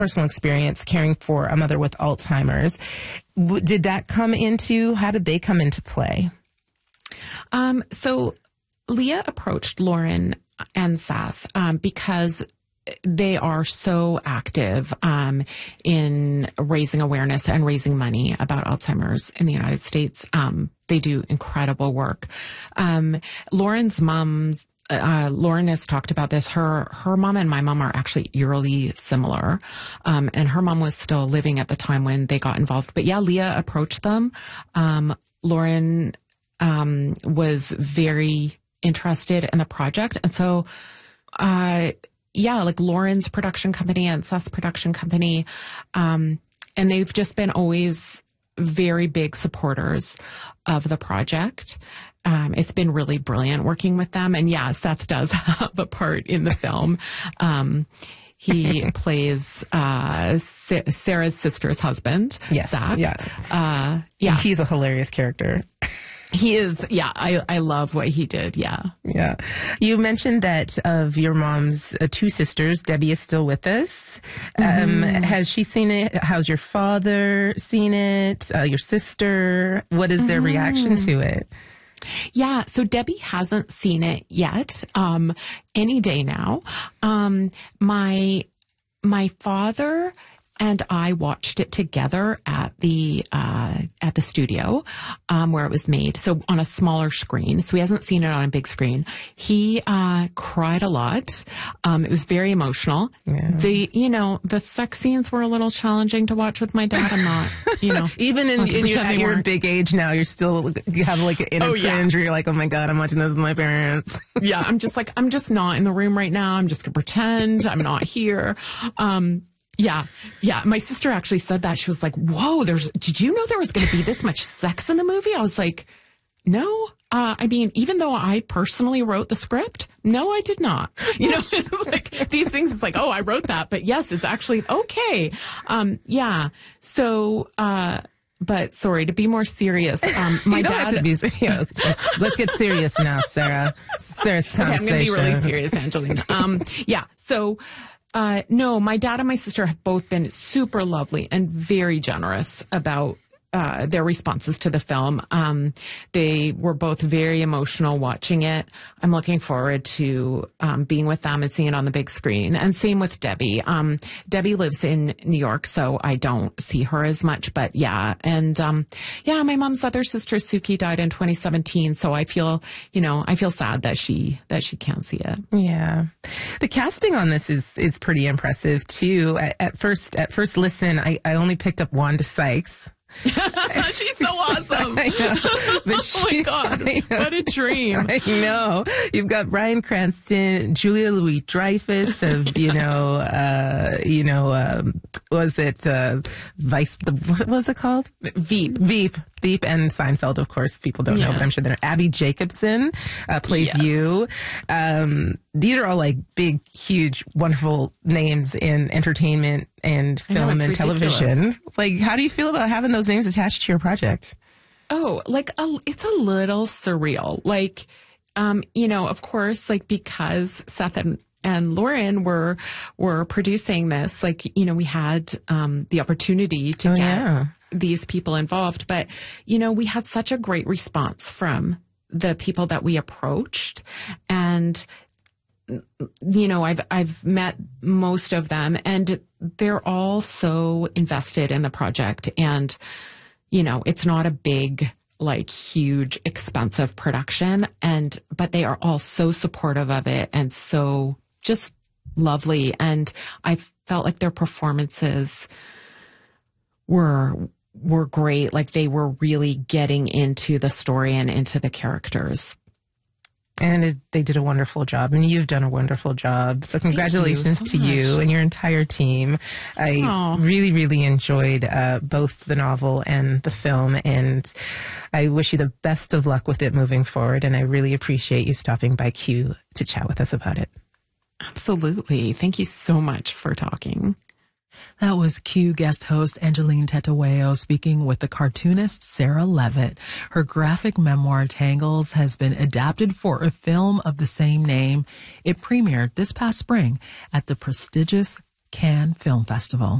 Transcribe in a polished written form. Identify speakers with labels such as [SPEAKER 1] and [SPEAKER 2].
[SPEAKER 1] personal experience caring for a mother with Alzheimer's. Did that come into, how did they come into play?
[SPEAKER 2] So Leah approached Lauren and Seth because they are so active in raising awareness and raising money about Alzheimer's in the United States. They do incredible work. Lauren's mom's Lauren has talked about this. Her mom and my mom are actually eerily similar. And her mom was still living at the time when they got involved. But yeah, Leah approached them. Lauren was very interested in the project. And so, like Lauren's production company and Seth's production company, and they've just been always very big supporters of the project. It's been really brilliant working with them. And yeah, Seth does have a part in the film. He plays Sarah's sister's husband, Zach.
[SPEAKER 1] Yeah. He's a hilarious character.
[SPEAKER 2] He is. Yeah. I love what he did. Yeah.
[SPEAKER 1] Yeah. You mentioned that of your mom's two sisters, Debbie is still with us. Has she seen it? How's your father seen it? Your sister? What is their reaction to it?
[SPEAKER 2] Yeah. So Debbie hasn't seen it yet. Any day now. My father and I watched it together at the studio, where it was made. So on a smaller screen. So he hasn't seen it on a big screen. He, cried a lot. It was very emotional. Yeah. The sex scenes were a little challenging to watch with my dad. I'm not,
[SPEAKER 1] even at your big age now, you have like an inner cringe where you're like, oh my God, I'm watching this with my parents.
[SPEAKER 2] Yeah. I'm just not in the room right now. I'm just gonna pretend I'm not here. Yeah. My sister actually said that. She was like, whoa, did you know there was going to be this much sex in the movie? I was like, no. Even though I personally wrote the script, no, I did not. It's like these things, it's like, oh, I wrote that, but yes, it's actually okay. Yeah. So, but sorry, to be more serious, my dad.
[SPEAKER 1] Let's get serious now, Sarah. Sarah's conversation.
[SPEAKER 2] Okay, I'm going to be really serious, Angelina. Yeah. So, no, my dad and my sister have both been super lovely and very generous about their responses to the film. They were both very emotional watching it. I'm looking forward to being with them and seeing it on the big screen. And same with Debbie. Debbie lives in New York, so I don't see her as much. But yeah, and my mom's other sister Suki died in 2017, so I feel sad that she can't see it.
[SPEAKER 1] Yeah, the casting on this is pretty impressive too. At first listen, I only picked up Wanda Sykes.
[SPEAKER 2] She's so awesome.
[SPEAKER 1] I know. But
[SPEAKER 2] oh my God, what a dream.
[SPEAKER 1] I know. You've got Bryan Cranston, Julia Louis-Dreyfus of, was it what was it called? Veep and Seinfeld, of course, people don't know, but I'm sure they're. Abby Jacobson plays you. These are all like big, huge, wonderful names in entertainment and film and television. Like, how do you feel about having those names attached to your project?
[SPEAKER 2] Oh, it's a little surreal. Like, of course, like because Seth and Lauren were producing this, like, we had the opportunity to get these people involved. But, we had such a great response from the people that we approached. And, I've met most of them and they're all so invested in the project. And, it's not a big, like huge, expensive production. But they are all so supportive of it and so just lovely. And I felt like their performances were great. Like they were really getting into the story and into the characters.
[SPEAKER 1] And they did a wonderful job, and you've done a wonderful job. So congratulations to you and your entire team. I really, really enjoyed both the novel and the film, and I wish you the best of luck with it moving forward. And I really appreciate you stopping by Q to chat with us about it.
[SPEAKER 2] Absolutely. Thank you so much for talking.
[SPEAKER 3] That was Q guest host Angeline Tetaweo speaking with the cartoonist Sarah Levitt. Her graphic memoir Tangles has been adapted for a film of the same name. It premiered this past spring at the prestigious Cannes Film Festival.